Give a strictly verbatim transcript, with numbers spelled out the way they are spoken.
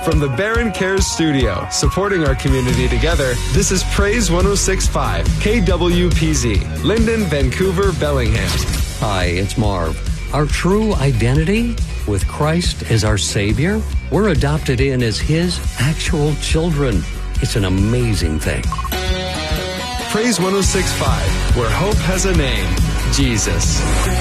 From the Barron Cares Studio, supporting our community together, this is Praise one oh six point five, K W P Z, Linden, Vancouver, Bellingham. Hi, it's Marv. Our true identity with Christ as our Savior, we're adopted in as His actual children. It's an amazing thing. Praise one oh six point five, where hope has a name, Jesus.